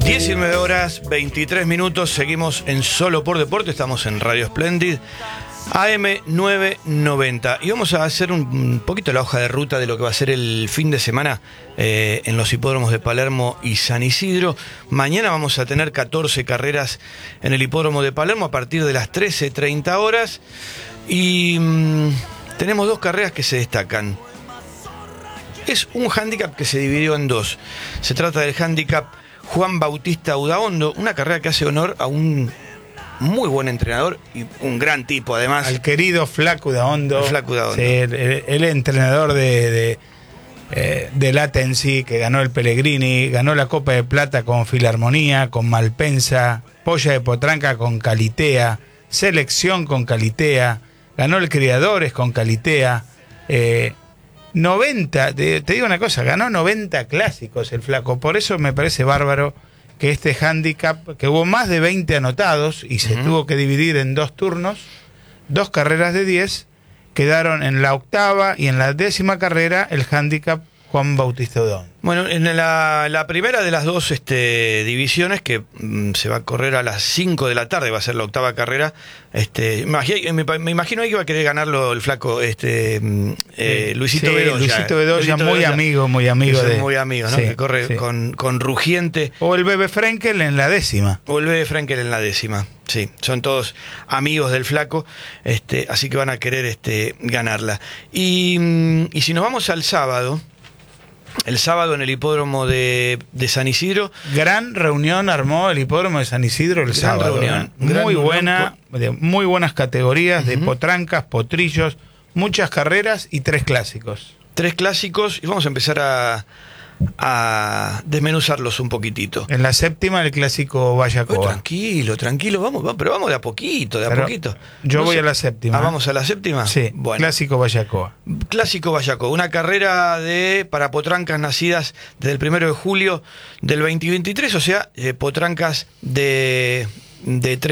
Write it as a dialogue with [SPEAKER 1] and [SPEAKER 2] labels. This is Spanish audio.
[SPEAKER 1] 19 horas 23 minutos, seguimos en Solo por Deporte, estamos en Radio Splendid, AM 990. Y vamos a hacer un poquito la hoja de ruta de lo que va a ser el fin de semana en los hipódromos de Palermo y San Isidro. Mañana vamos a tener 14 carreras en el hipódromo de Palermo a partir de las 13:30 horas. Y tenemos dos carreras que se destacan. Es un hándicap que se dividió en dos. Se trata del hándicap Juan Bautista Udaondo, una carrera que hace honor a un muy buen entrenador y un gran tipo además.
[SPEAKER 2] Al querido Flaco Udaondo.
[SPEAKER 1] Flaco Udaondo.
[SPEAKER 2] Sí, el entrenador del Atensi, que ganó el Pellegrini, ganó la Copa de Plata con Filarmonía, con Malpensa, Polla de Potranca con Calitea, Selección con Calitea, ganó el Criadores con Calitea, 90, te digo una cosa, ganó 90 clásicos el Flaco. Por eso me parece bárbaro que este hándicap, que hubo más de 20 anotados y se tuvo que dividir en dos turnos, dos carreras de 10, quedaron en la octava y en la 10ª carrera el hándicap Juan Bautista Udaondo. Bueno, en la primera de las dos divisiones, que se va a correr a las 5 de la tarde, va a ser la octava carrera, me imagino ahí que va a querer ganarlo el Flaco, Luisito Bedoya. Luisito Bedoya, muy amigo
[SPEAKER 1] muy amigo, ¿no?
[SPEAKER 2] Sí,
[SPEAKER 1] que corre
[SPEAKER 2] sí.
[SPEAKER 1] con Rugiente.
[SPEAKER 2] O el Bebe Frenkel en la 10ª.
[SPEAKER 1] O el Bebe Frenkel en la 10ª. Sí, son todos amigos del Flaco, así que van a querer ganarla. Y si nos vamos al sábado, el sábado en el hipódromo de San Isidro.
[SPEAKER 2] Gran reunión armó el hipódromo de San Isidro el sábado. Muy buena, de muy buenas categorías, de potrancas, potrillos, muchas carreras y 3 clásicos.
[SPEAKER 1] 3 clásicos, y vamos a empezar a desmenuzarlos un poquitito.
[SPEAKER 2] En la 7ª el clásico Vallacoa.
[SPEAKER 1] Tranquilo, pero vamos de a poquito,
[SPEAKER 2] Yo voy a la 7ª.
[SPEAKER 1] ¿Vamos a la 7ª?
[SPEAKER 2] Sí,
[SPEAKER 1] bueno.
[SPEAKER 2] Clásico Vallacoa.
[SPEAKER 1] Clásico Vallacoa, una carrera para potrancas nacidas desde el 1 de julio del 2023, o sea, potrancas de